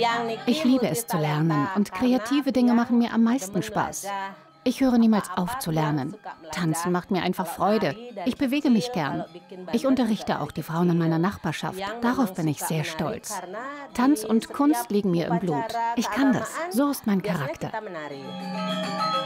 Ich liebe es zu lernen und kreative Dinge machen mir am meisten Spaß. Ich höre niemals auf zu lernen. Tanzen macht mir einfach Freude. Ich bewege mich gern. Ich unterrichte auch die Frauen in meiner Nachbarschaft. Darauf bin ich sehr stolz. Tanz und Kunst liegen mir im Blut. Ich kann das. So ist mein Charakter.